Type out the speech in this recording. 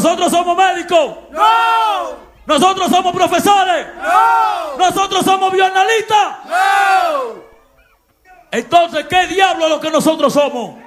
Nosotros somos médicos. ¡No! Nosotros somos profesores. ¡No! Nosotros somos bioanalistas. ¡No! Entonces, ¿qué diablo es lo que nosotros somos?